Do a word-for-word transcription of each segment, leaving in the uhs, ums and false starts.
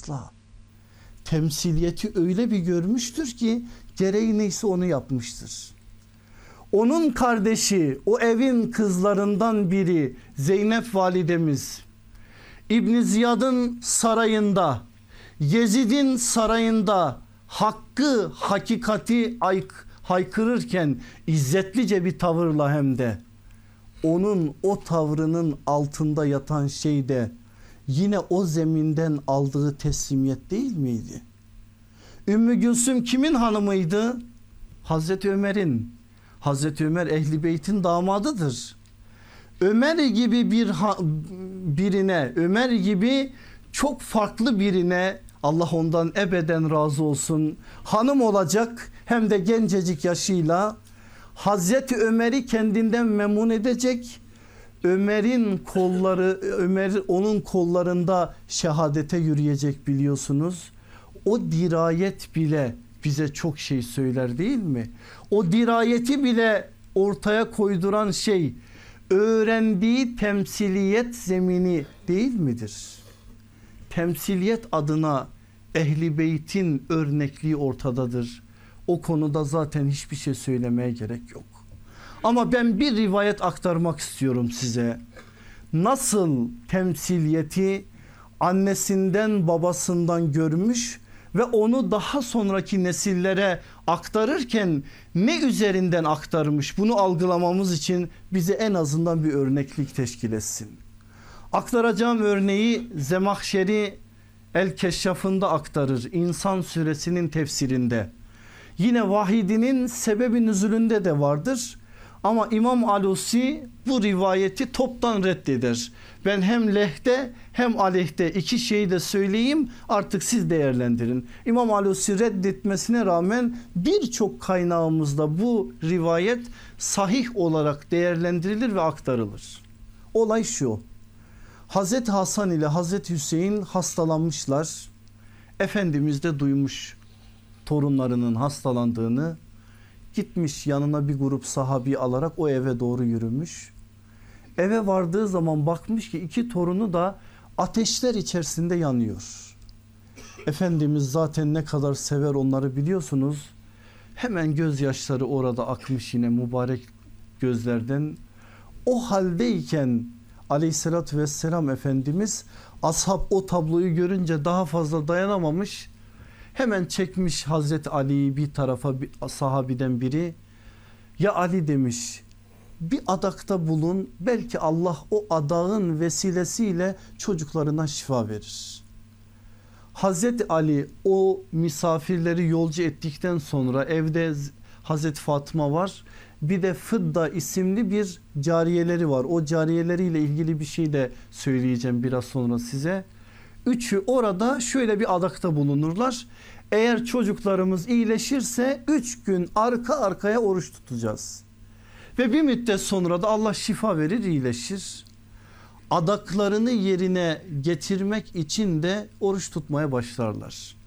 asla. Temsiliyeti öyle bir görmüştür ki gereği neyse onu yapmıştır. Onun kardeşi, o evin kızlarından biri Zeynep validemiz İbn Ziyad'ın sarayında, Yezid'in sarayında hakkı, hakikati haykırırken izzetlice bir tavırla, hem de onun o tavrının altında yatan şey de yine o zeminden aldığı teslimiyet değil miydi? Ümmü Gülsüm kimin hanımıydı? Hazreti Ömer'in. Hazreti Ömer Ehl-i Beyt'in damadıdır. Ömer gibi bir birine, Ömer gibi çok farklı birine, Allah ondan ebeden razı olsun, hanım olacak, hem de gencecik yaşıyla Hazreti Ömer'i kendinden memnun edecek. Ömer'in kolları, Ömer onun kollarında şehadete yürüyecek, biliyorsunuz. O dirayet bile bize çok şey söyler değil mi? O dirayeti bile ortaya koyduran şey öğrendiği temsiliyet zemini değil midir? Temsiliyet adına Ehl-i Beyt'in örnekliği ortadadır. O konuda zaten hiçbir şey söylemeye gerek yok. Ama ben bir rivayet aktarmak istiyorum size. Nasıl temsiliyeti annesinden babasından görmüş ve onu daha sonraki nesillere aktarırken ne üzerinden aktarmış, bunu algılamamız için bize en azından bir örneklik teşkil etsin. Aktaracağım örneği Zemahşeri El-Keşşaf'ında aktarır, İnsan suresinin tefsirinde. Yine Vahidinin sebebi nüzulünde de vardır. Ama İmam Alusi bu rivayeti toptan reddeder. Ben hem lehte hem aleyhte iki şeyi de söyleyeyim, artık siz değerlendirin. İmam Alusi reddetmesine rağmen birçok kaynağımızda bu rivayet sahih olarak değerlendirilir ve aktarılır. Olay şu: Hazreti Hasan ile Hazreti Hüseyin hastalanmışlar. Efendimiz de duymuş torunlarının hastalandığını. Gitmiş yanına bir grup sahabi alarak o eve doğru yürümüş. Eve vardığı zaman bakmış ki iki torunu da ateşler içerisinde yanıyor. Efendimiz zaten ne kadar sever onları biliyorsunuz. Hemen gözyaşları orada akmış yine mübarek gözlerden. O haldeyken aleyhissalatü vesselam Efendimiz, ashab o tabloyu görünce daha fazla dayanamamış. Hemen çekmiş Hazreti Ali'yi bir tarafa, bir sahabiden biri. Ya Ali demiş, bir adakta bulun, belki Allah o adağın vesilesiyle çocuklarına şifa verir. Hazreti Ali o misafirleri yolcu ettikten sonra evde Hazreti Fatıma var. Bir de Fıdda isimli bir cariyeleri var. O cariyeleriyle ilgili bir şey de söyleyeceğim biraz sonra size. Üçü orada şöyle bir adakta bulunurlar. Eğer çocuklarımız iyileşirse üç gün arka arkaya oruç tutacağız. Ve bir müddet sonra da Allah şifa verir, iyileşir. Adaklarını yerine getirmek için de oruç tutmaya başlarlar.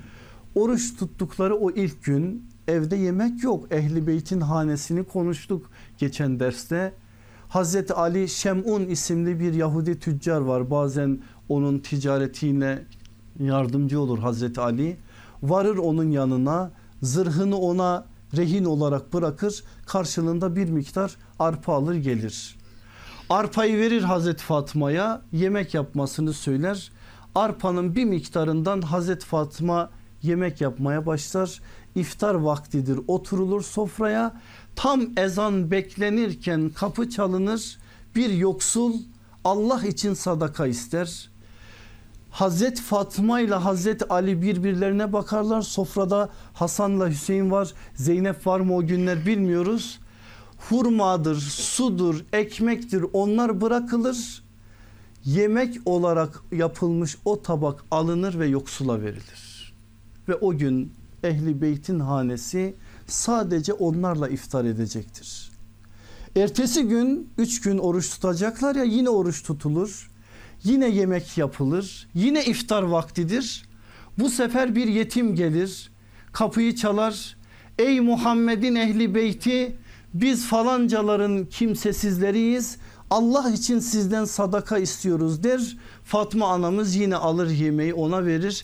Oruç tuttukları o ilk gün evde yemek yok. Ehl-i Beyt'in hanesini konuştuk geçen derste. Hazreti Ali, Şem'un isimli bir Yahudi tüccar var. Bazen onun ticaretine yardımcı olur Hazreti Ali. Varır onun yanına, zırhını ona rehin olarak bırakır, karşılığında bir miktar arpa alır gelir. Arpayı verir Hazreti Fatıma'ya, yemek yapmasını söyler. Arpanın bir miktarından Hazreti Fatıma yemek yapmaya başlar. İftar vaktidir, oturulur sofraya. Tam ezan beklenirken kapı çalınır. Bir yoksul Allah için sadaka ister. Hazreti Fatıma ile Hazreti Ali birbirlerine bakarlar. Sofrada Hasan'la Hüseyin var. Zeynep var mı o günler bilmiyoruz. Hurmadır, sudur, ekmektir, onlar bırakılır. Yemek olarak yapılmış o tabak alınır ve yoksula verilir. Ve o gün Ehl-i Beyt'in hanesi sadece onlarla iftar edecektir. Ertesi gün üç gün oruç tutacaklar ya, yine oruç tutulur. Yine yemek yapılır. Yine iftar vaktidir. Bu sefer bir yetim gelir. Kapıyı çalar. Ey Muhammed'in ehli beyti, biz falancaların kimsesizleriyiz. Allah için sizden sadaka istiyoruz der. Fatma anamız yine alır yemeği ona verir.